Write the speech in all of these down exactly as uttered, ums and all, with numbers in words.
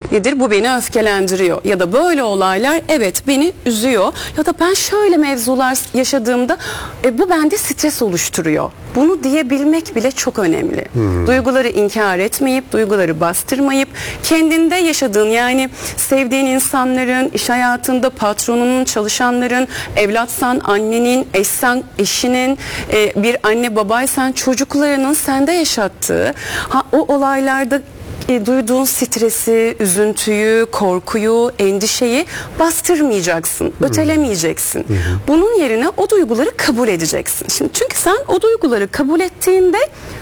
nedir? Bu beni öfkelendiriyor. Ya da böyle olaylar evet beni üzüyor. Ya da ben şöyle mevzular yaşadığımda e, bu bende stres oluşturuyor. Bunu diyebilmek bile çok önemli. Hmm. Duyguları inkar etmeyip, duyguları bastırmayıp, kendinde yaşadığın, yani sevdiğin insanların, iş hayatında patronunun, çalışanların, evlatsan annenin, eşsen eşinin, e, bir anne babaysan çocuklarının sende yaşattığı, ha, o olaylarda E, duyduğun stresi, üzüntüyü, korkuyu, endişeyi bastırmayacaksın, hmm. ötelemeyeceksin. Hmm. Bunun yerine o duyguları kabul edeceksin. Şimdi çünkü sen o duyguları kabul ettiğinde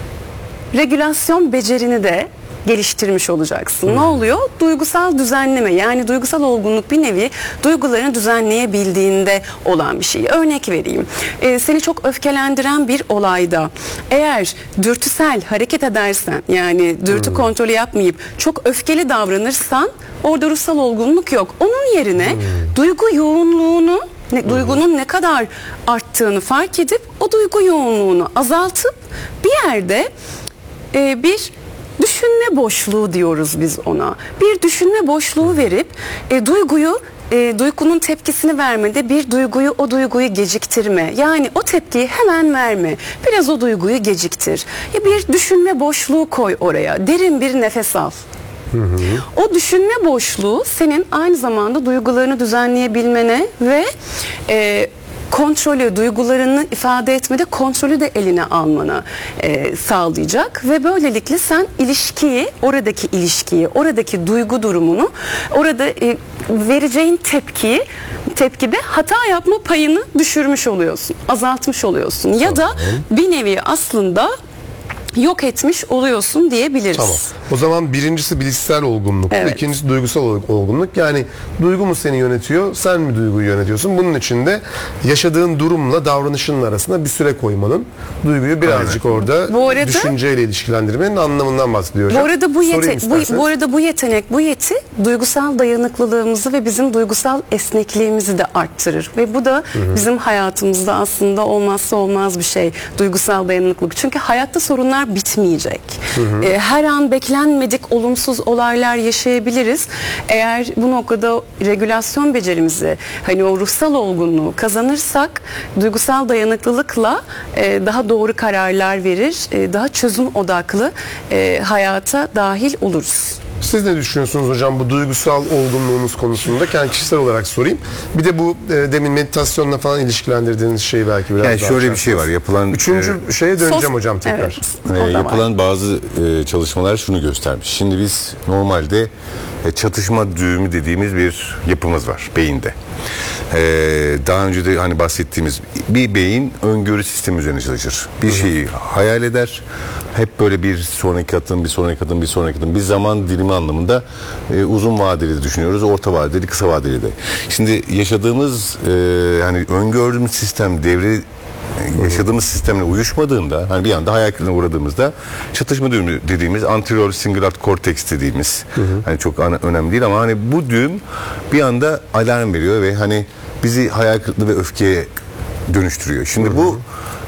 regülasyon becerini de geliştirmiş olacaksın. Hmm. Ne oluyor? Duygusal düzenleme, yani duygusal olgunluk bir nevi duygularını düzenleyebildiğinde olan bir şey. Örnek vereyim. Ee, seni çok öfkelendiren bir olayda eğer dürtüsel hareket edersen, yani dürtü hmm. kontrolü yapmayıp çok öfkeli davranırsan orada ruhsal olgunluk yok. Onun yerine hmm. duygu yoğunluğunu, ne, hmm. duygunun ne kadar arttığını fark edip o duygu yoğunluğunu azaltıp bir yerde e, bir düşünme boşluğu diyoruz biz ona. Bir düşünme boşluğu verip e, duyguyu, e, duygunun tepkisini vermede bir duyguyu, o duyguyu geciktirme. Yani o tepkiyi hemen verme. Biraz o duyguyu geciktir. Ya bir düşünme boşluğu koy oraya. Derin bir nefes al. Hı hı. O düşünme boşluğu senin aynı zamanda duygularını düzenleyebilmene ve e, kontrolü, duygularını ifade etmede kontrolü de eline almana e, sağlayacak ve böylelikle sen ilişkiyi, oradaki ilişkiyi, oradaki duygu durumunu, orada e, vereceğin tepkiyi, tepkide hata yapma payını düşürmüş oluyorsun, azaltmış oluyorsun. Ya da bir nevi aslında yok etmiş oluyorsun diyebiliriz. Tamam. O zaman birincisi bilişsel olgunluk, evet. ikincisi duygusal olgunluk. Yani duygu mu seni yönetiyor, sen mi duyguyu yönetiyorsun? Bunun için de yaşadığın durumla davranışının arasında bir süre koymanın, duyguyu birazcık evet. orada bu arada, düşünceyle ilişkilendirmenin anlamından bahsediyor hocam. Bu arada bu, yete bu, bu arada bu yetenek, bu yeti duygusal dayanıklılığımızı ve bizim duygusal esnekliğimizi de arttırır. Ve bu da hı hı. bizim hayatımızda aslında olmazsa olmaz bir şey, duygusal dayanıklılık. Çünkü hayatta sorunlar bitmeyecek. Hı hı. E, her an beklenmedik olumsuz olaylar yaşayabiliriz. Eğer bu noktada regülasyon becerimizi, hani o ruhsal olgunluğu kazanırsak duygusal dayanıklılıkla e, daha doğru kararlar verir, e, daha çözüm odaklı e, hayata dahil oluruz. Siz ne düşünüyorsunuz hocam bu duygusal olgunluğunuz konusunda? Yani kişisel olarak sorayım. Bir de bu e, demin meditasyonla falan ilişkilendirdiğiniz şeyi belki biraz yani daha şöyle bir şey var. Yapılan Üçüncü e, şeye döneceğim sos, hocam tekrar. Evet, e, yapılan bazı e, çalışmalar şunu göstermiş. Şimdi biz normalde e, çatışma düğümü dediğimiz bir yapımız var beyinde. E, daha önce de hani bahsettiğimiz bir beyin öngörü sistemi üzerine çalışır. Bir şeyi hayal eder. Hep böyle bir sonraki adım, bir sonraki adım, bir sonraki adım, bir zaman dilimi anlamında e, uzun vadeli düşünüyoruz, orta vadeli, kısa vadeli de. Şimdi yaşadığımız e, hani öngördüğümüz sistem devre yaşadığımız sistemle uyuşmadığında, hani bir anda hayal kırıklığına uğradığımızda çatışma düğümü dediğimiz anterior cingulate cortex dediğimiz hı hı. hani çok önemli değil ama hani bu düğüm bir anda alarm veriyor ve hani bizi hayal kırıklığı ve öfkeye dönüştürüyor. Şimdi hı hı. bu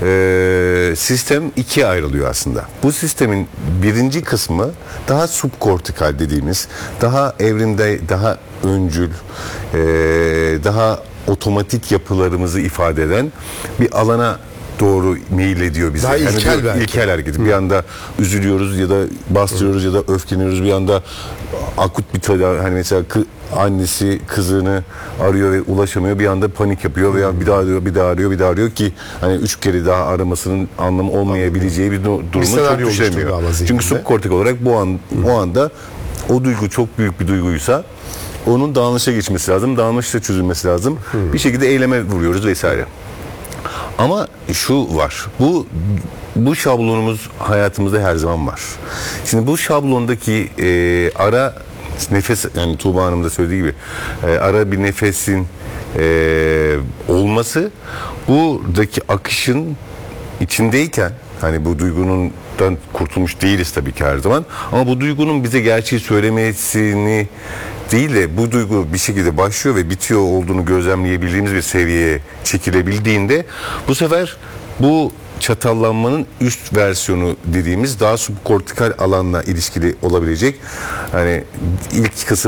e, sistem ikiye ayrılıyor aslında. Bu sistemin birinci kısmı daha subkortikal dediğimiz, daha evrimde daha öncül, e, daha otomatik yapılarımızı ifade eden bir alana doğru meyil ediyor bize. Daha yani ilkel belki. İlkel hareket. Bir anda üzülüyoruz ya da bastırıyoruz Hı. ya da öfkeleniyoruz. Bir anda akut bir tedavi, hani mesela kı, annesi kızını arıyor ve ulaşamıyor. Bir anda panik yapıyor veya bir daha arıyor, bir daha arıyor, bir daha arıyor ki hani üç kere daha aramasının anlamı olmayabileceği bir durumu bir çok düşünemiyor. Çünkü subkortik olarak bu an Hı. o anda o duygu çok büyük bir duyguysa onun davranışa geçmesi lazım, davranışla çözülmesi lazım. Hmm. Bir şekilde eyleme vuruyoruz vesaire. Ama şu var, bu bu şablonumuz hayatımızda her zaman var. Şimdi bu şablondaki e, ara nefes, yani Tuğba Hanım da söylediği gibi e, ara bir nefesin e, olması buradaki akışın içindeyken, hani bu duygunun kurtulmuş değiliz tabii ki her zaman, ama bu duygunun bize gerçeği söylemesini değil de bu duygu bir şekilde başlıyor ve bitiyor olduğunu gözlemleyebildiğimiz bir seviyeye çekilebildiğinde bu sefer bu çatallanmanın üst versiyonu dediğimiz daha subkortikal alanla ilişkili olabilecek, hani ilk kısım